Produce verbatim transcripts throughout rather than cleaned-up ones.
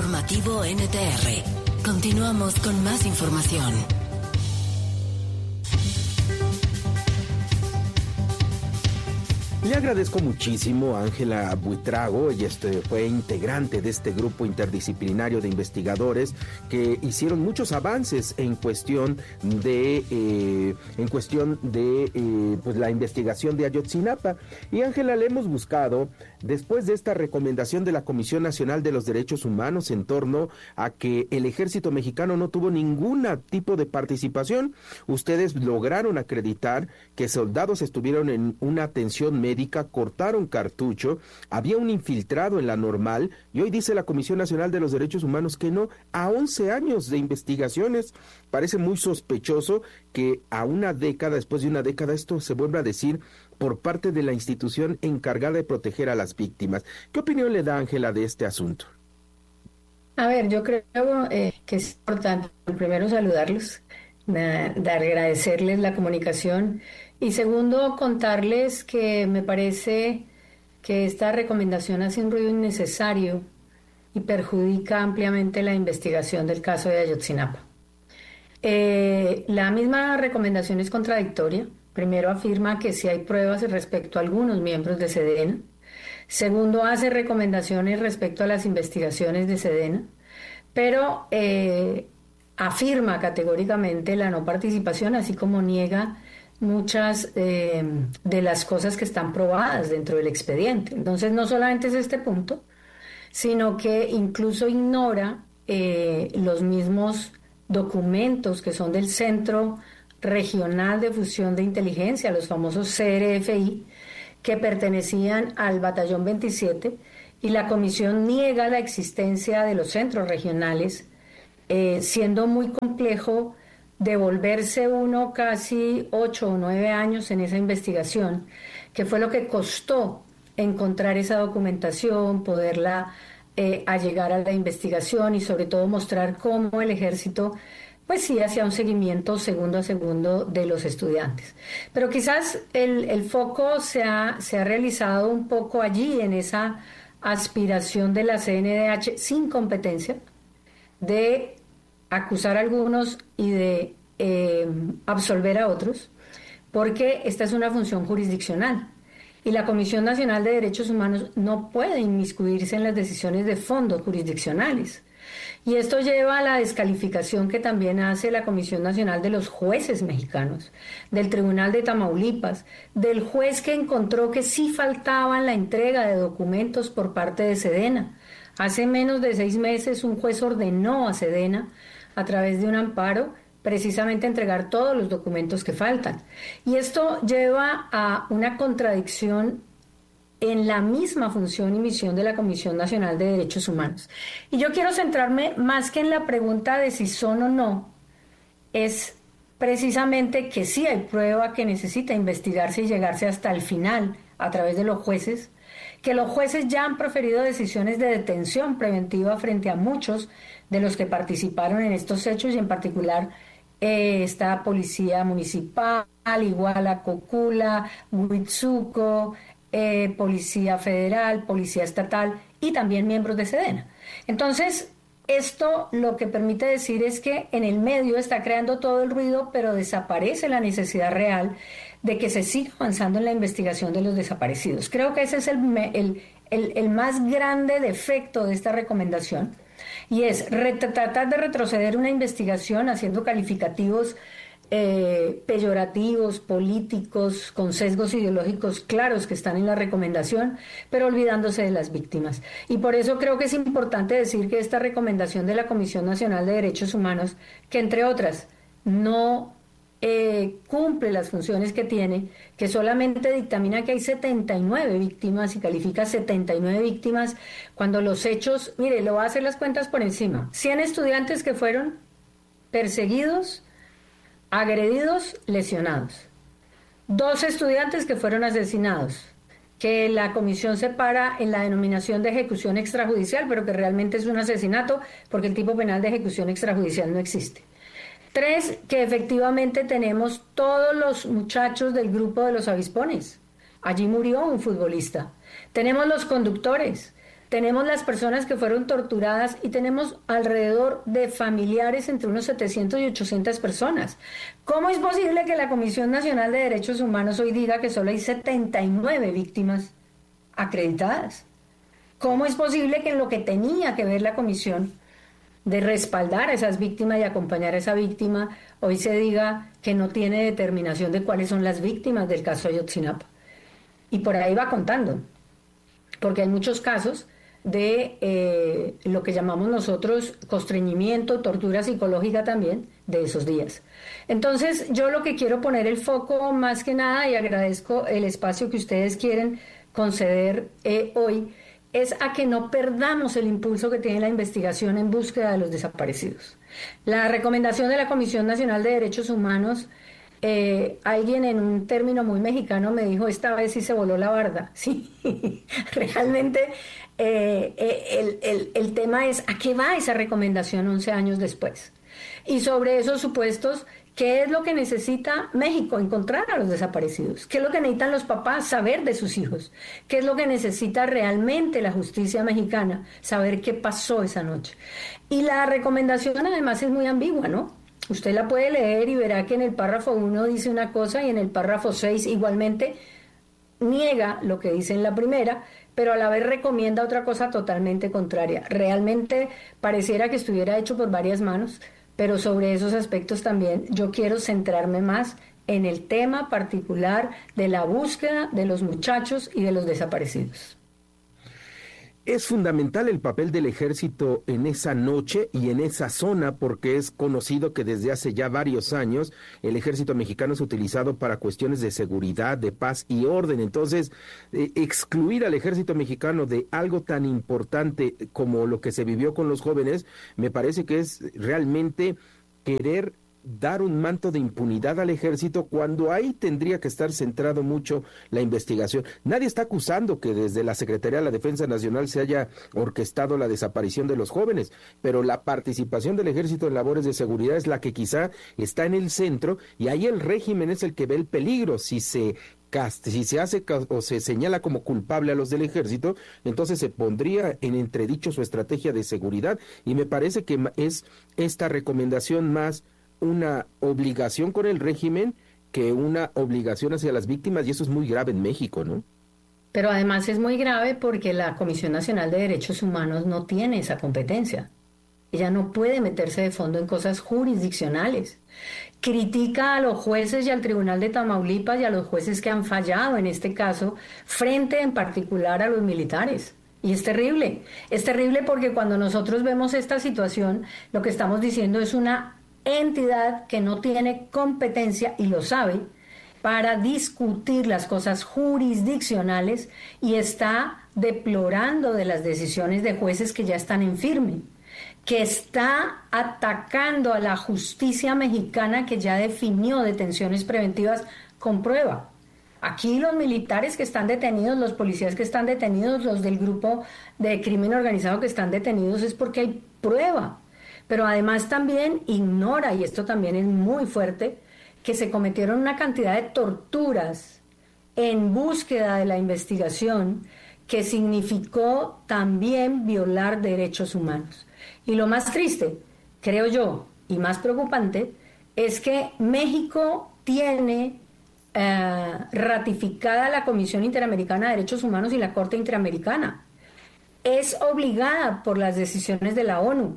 Informativo N T R. Continuamos con más información. Le agradezco muchísimo a Ángela Buitrago. Ella este, fue integrante de este grupo interdisciplinario de investigadores que hicieron muchos avances en cuestión de eh, en cuestión de eh, pues la investigación de Ayotzinapa. Y Ángela, le hemos buscado después de esta recomendación de la Comisión Nacional de los Derechos Humanos en torno a que el ejército mexicano no tuvo ningún tipo de participación. Ustedes lograron acreditar que soldados estuvieron en una atención médica médica, cortaron cartucho, había un infiltrado en la Normal, y hoy dice la Comisión Nacional de los Derechos Humanos que no. A once años de investigaciones, parece muy sospechoso que a una década, después de una década, esto se vuelva a decir por parte de la institución encargada de proteger a las víctimas. ¿Qué opinión le da Ángela de este asunto? A ver, yo creo eh, que es importante, primero, saludarlos, dar, agradecerles la comunicación. Y segundo, contarles que me parece que esta recomendación hace un ruido innecesario y perjudica ampliamente la investigación del caso de Ayotzinapa. Eh, la misma recomendación es contradictoria. Primero, afirma que sí hay pruebas respecto a algunos miembros de SEDENA. Segundo, hace recomendaciones respecto a las investigaciones de SEDENA, pero eh, afirma categóricamente la no participación, así como niega muchas eh, de las cosas que están probadas dentro del expediente. Entonces, no solamente es este punto, sino que incluso ignora eh, los mismos documentos que son del Centro Regional de Fusión de Inteligencia, los famosos C R F I, que pertenecían al Batallón veintisiete, y la comisión niega la existencia de los centros regionales, eh, siendo muy complejo devolverse uno casi ocho o nueve años en esa investigación, que fue lo que costó encontrar esa documentación, poderla eh, allegar a la investigación y sobre todo mostrar cómo el ejército pues sí hacía un seguimiento segundo a segundo de los estudiantes. Pero quizás el, el foco se ha, se ha realizado un poco allí en esa aspiración de la C N D H sin competencia de acusar a algunos y de eh, absolver a otros, porque esta es una función jurisdiccional y la Comisión Nacional de Derechos Humanos no puede inmiscuirse en las decisiones de fondo jurisdiccionales. Y esto lleva a la descalificación que también hace la Comisión Nacional de los Jueces Mexicanos, del Tribunal de Tamaulipas, del juez que encontró que sí faltaba la entrega de documentos por parte de SEDENA. Hace menos de seis meses un juez ordenó a SEDENA, a través de un amparo, precisamente entregar todos los documentos que faltan. Y esto lleva a una contradicción en la misma función y misión de la Comisión Nacional de Derechos Humanos. Y yo quiero centrarme más que en la pregunta de si son o no, es precisamente que sí hay prueba que necesita investigarse y llegarse hasta el final a través de los jueces, que los jueces ya han proferido decisiones de detención preventiva frente a muchos de los que participaron en estos hechos y en particular eh, esta policía municipal, Iguala, Cocula, Huitzuco, eh, policía federal, policía estatal y también miembros de SEDENA. Entonces, esto lo que permite decir es que en el medio está creando todo el ruido, pero desaparece la necesidad real de que se siga avanzando en la investigación de los desaparecidos. Creo que ese es el, el, el, el más grande defecto de esta recomendación, y es tratar de retroceder una investigación haciendo calificativos eh, peyorativos, políticos, con sesgos ideológicos claros que están en la recomendación, pero olvidándose de las víctimas. Y por eso creo que es importante decir que esta recomendación de la Comisión Nacional de Derechos Humanos, que entre otras no eh, cumple las funciones que tiene, que solamente dictamina que hay setenta y nueve víctimas y califica setenta y nueve víctimas, cuando los hechos, mire, le voy a hacer las cuentas por encima, cien estudiantes que fueron perseguidos, agredidos, lesionados. Dos estudiantes que fueron asesinados, que la comisión separa en la denominación de ejecución extrajudicial, pero que realmente es un asesinato porque el tipo penal de ejecución extrajudicial no existe. Tres, que efectivamente tenemos todos los muchachos del grupo de los avispones. Allí murió un futbolista. Tenemos los conductores. tenemos las personas que fueron torturadas y tenemos alrededor de familiares entre unos setecientos y ochocientas personas. ¿Cómo es posible que la Comisión Nacional de Derechos Humanos hoy diga que solo hay setenta y nueve víctimas acreditadas? ¿Cómo es posible que en lo que tenía que ver la comisión de respaldar a esas víctimas y acompañar a esa víctima, hoy se diga que no tiene determinación de cuáles son las víctimas del caso Ayotzinapa? Y por ahí va contando, porque hay muchos casos de eh, lo que llamamos nosotros constreñimiento, tortura psicológica también de esos días. Entonces yo lo que quiero poner el foco más que nada, y agradezco el espacio que ustedes quieren conceder eh, hoy, es a que no perdamos el impulso que tiene la investigación en búsqueda de los desaparecidos. La recomendación de la Comisión Nacional de Derechos Humanos, eh, alguien en un término muy mexicano me dijo, esta vez sí se voló la barda. Sí, realmente eh, el, el, el tema es, ¿a qué va esa recomendación once años después? Y sobre esos supuestos, ¿qué es lo que necesita México? Encontrar a los desaparecidos. ¿Qué es lo que necesitan los papás? Saber de sus hijos. ¿Qué es lo que necesita realmente la justicia mexicana? Saber qué pasó esa noche. Y la recomendación además es muy ambigua, ¿no? Usted la puede leer y verá que en el párrafo uno dice una cosa y en el párrafo seis igualmente niega lo que dice en la primera, pero a la vez recomienda otra cosa totalmente contraria. Realmente pareciera que estuviera hecho por varias manos, pero sobre esos aspectos también yo quiero centrarme más en el tema particular de la búsqueda de los muchachos y de los desaparecidos. Es fundamental el papel del ejército en esa noche y en esa zona, porque es conocido que desde hace ya varios años el ejército mexicano es utilizado para cuestiones de seguridad, de paz y orden. Entonces, eh, excluir al ejército mexicano de algo tan importante como lo que se vivió con los jóvenes, me parece que es realmente querer dar un manto de impunidad al ejército cuando ahí tendría que estar centrado mucho la investigación. Nadie está acusando que desde la Secretaría de la Defensa Nacional se haya orquestado la desaparición de los jóvenes, pero la participación del ejército en labores de seguridad es la que quizá está en el centro, y ahí el régimen es el que ve el peligro. Si se si se hace o se señala como culpable a los del ejército, entonces se pondría en entredicho su estrategia de seguridad, y me parece que es esta recomendación más una obligación con el régimen que una obligación hacia las víctimas, y eso es muy grave en México, ¿no? Pero además es muy grave porque la Comisión Nacional de Derechos Humanos no tiene esa competencia. Ella no puede meterse de fondo en cosas jurisdiccionales. Critica a los jueces y al Tribunal de Tamaulipas y a los jueces que han fallado en este caso, frente en particular a los militares. Y es terrible. Es terrible porque cuando nosotros vemos esta situación, lo que estamos diciendo es una entidad que no tiene competencia, y lo sabe, para discutir las cosas jurisdiccionales, y está deplorando de las decisiones de jueces que ya están en firme, que está atacando a la justicia mexicana, que ya definió detenciones preventivas con prueba. Aquí los militares que están detenidos, los policías que están detenidos, los del grupo de crimen organizado que están detenidos, es porque hay prueba. Pero además también ignora, y esto también es muy fuerte, que se cometieron una cantidad de torturas en búsqueda de la investigación que significó también violar derechos humanos. Y lo más triste, creo yo, y más preocupante, es que México tiene eh, ratificada la Comisión Interamericana de Derechos Humanos y la Corte Interamericana. Es obligada por las decisiones de la ONU.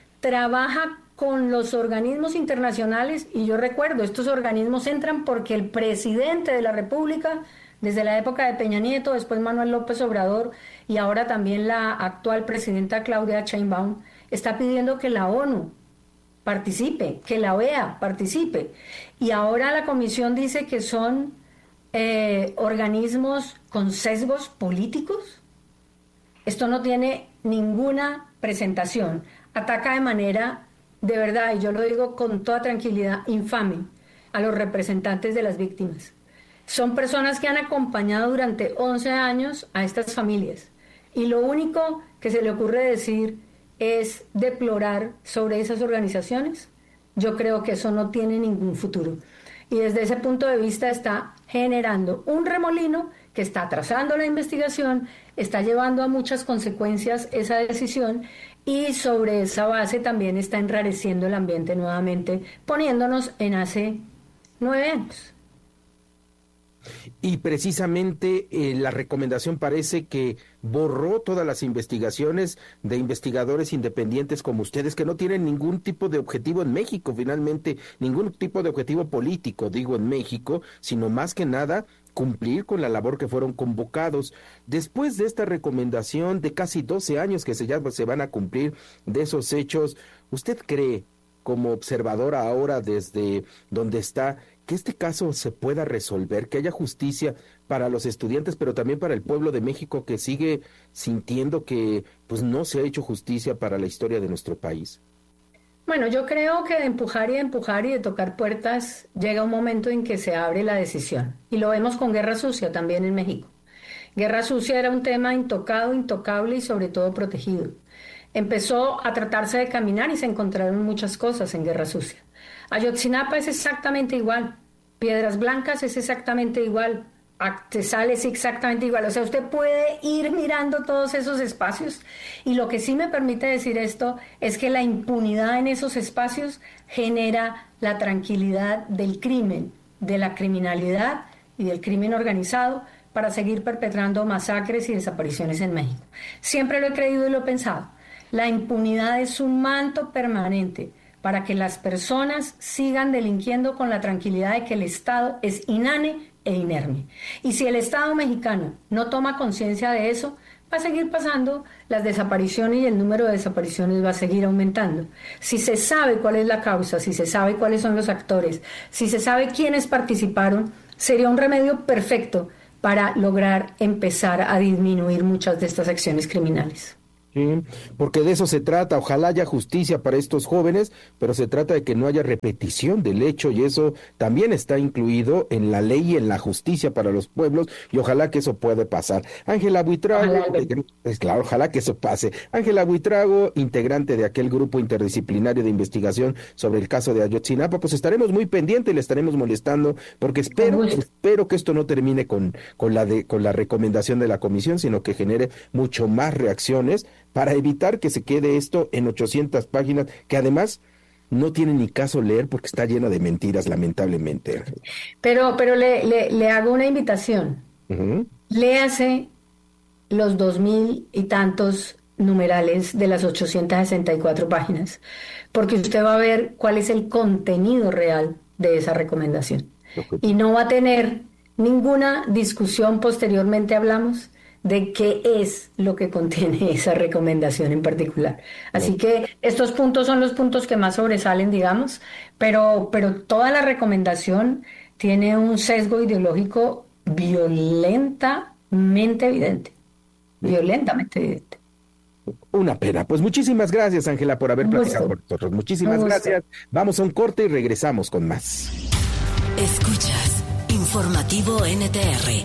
Trabaja con los organismos internacionales, y yo recuerdo, estos organismos entran porque el presidente de la República, desde la época de Peña Nieto, después Manuel López Obrador y ahora también la actual presidenta Claudia Sheinbaum, está pidiendo que la ONU participe, que la O E A participe. Y ahora la Comisión dice que son eh, organismos con sesgos políticos. Esto no tiene ninguna presentación. Ataca de manera, de verdad, y yo lo digo con toda tranquilidad, infame a los representantes de las víctimas. Son personas que han acompañado durante once años a estas familias, y lo único que se le ocurre decir es deplorar sobre esas organizaciones. Yo creo que eso no tiene ningún futuro, y desde ese punto de vista está generando un remolino que está atrasando la investigación, está llevando a muchas consecuencias esa decisión y sobre esa base también está enrareciendo el ambiente nuevamente, poniéndonos en hace nueve años. Y precisamente eh, la recomendación parece que borró todas las investigaciones de investigadores independientes como ustedes, que no tienen ningún tipo de objetivo en México, finalmente, ningún tipo de objetivo político, digo, en México, sino más que nada cumplir con la labor que fueron convocados. Después de esta recomendación de casi doce años que se, ya se van a cumplir de esos hechos, ¿usted cree, como observadora ahora desde donde está, que este caso se pueda resolver, que haya justicia para los estudiantes, pero también para el pueblo de México que sigue sintiendo que pues no se ha hecho justicia para la historia de nuestro país? Bueno, yo creo que de empujar y de empujar y de tocar puertas llega un momento en que se abre la decisión. Y lo vemos con Guerra Sucia también en México. Guerra Sucia era un tema intocado, intocable y sobre todo protegido. Empezó a tratarse de caminar y se encontraron muchas cosas en Guerra Sucia. Ayotzinapa es exactamente igual, Piedras Blancas es exactamente igual, Actesal es exactamente igual. O sea, usted puede ir mirando todos esos espacios y lo que sí me permite decir esto es que la impunidad en esos espacios genera la tranquilidad del crimen, de la criminalidad y del crimen organizado para seguir perpetrando masacres y desapariciones en México. Siempre lo he creído y lo he pensado. La impunidad es un manto permanente para que las personas sigan delinquiendo con la tranquilidad de que el Estado es inane e inerme. Y si el Estado mexicano no toma conciencia de eso, va a seguir pasando las desapariciones y el número de desapariciones va a seguir aumentando. Si se sabe cuál es la causa, si se sabe cuáles son los actores, si se sabe quiénes participaron, sería un remedio perfecto para lograr empezar a disminuir muchas de estas acciones criminales. Sí, porque de eso se trata, ojalá haya justicia para estos jóvenes, pero se trata de que no haya repetición del hecho y eso también está incluido en la ley y en la justicia para los pueblos y ojalá que eso pueda pasar. Ángela Buitrago, es claro, ojalá que eso pase. Ángela Buitrago, integrante de aquel grupo interdisciplinario de investigación sobre el caso de Ayotzinapa, pues estaremos muy pendientes y le estaremos molestando porque espero, espero que esto no termine con, con, la de, con la recomendación de la comisión, sino que genere mucho más reacciones para evitar que se quede esto en ochocientas páginas, que además no tiene ni caso leer porque está llena de mentiras, lamentablemente. Pero, pero le, le, le hago una invitación. Uh-huh. Léase los dos mil y tantos numerales de las ochocientas sesenta y cuatro páginas, porque usted va a ver cuál es el contenido real de esa recomendación. Okay. Y no va a tener ninguna discusión posteriormente, hablamos de qué es lo que contiene esa recomendación en particular. Así que estos puntos son los puntos que más sobresalen, digamos, pero, pero toda la recomendación tiene un sesgo ideológico violentamente evidente, violentamente evidente. Una pena. Pues muchísimas gracias, Ángela, por haber platicado con nosotros. Muchísimas gracias. Vamos a un corte y regresamos con más. Escuchas Informativo N T R.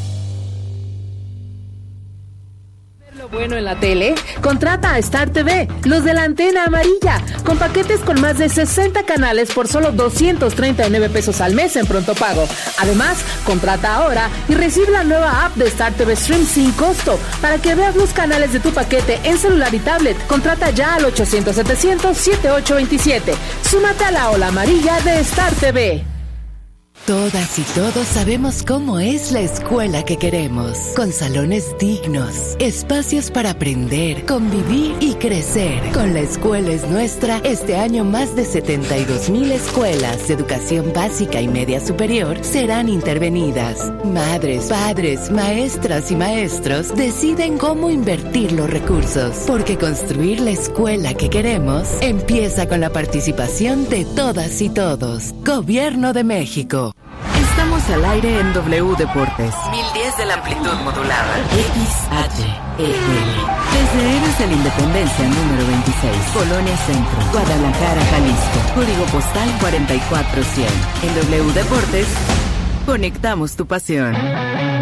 Bueno, en la tele, contrata a Star T V, los de la antena amarilla, con paquetes con más de sesenta canales por solo doscientos treinta y nueve pesos al mes en pronto pago. Además, contrata ahora y recibe la nueva app de Star T V Stream sin costo para que veas los canales de tu paquete en celular y tablet. Contrata ya al ochocientos setecientos setenta y ocho veintisiete. Súmate a la ola amarilla de Star T V. Todas y todos sabemos cómo es la escuela que queremos, con salones dignos, espacios para aprender, convivir y crecer. Con La Escuela es Nuestra, este año más de setenta y dos mil escuelas de educación básica y media superior serán intervenidas. Madres, padres, maestras y maestros deciden cómo invertir los recursos, porque construir la escuela que queremos empieza con la participación de todas y todos. Gobierno de México. Estamos al aire en W Deportes. mil diez de la amplitud modulada. X H E L. Desde Héroes de la Independencia número veintiséis. Colonia Centro. Guadalajara, Jalisco. Código postal cuarenta y cuatro cien. En W Deportes, conectamos tu pasión.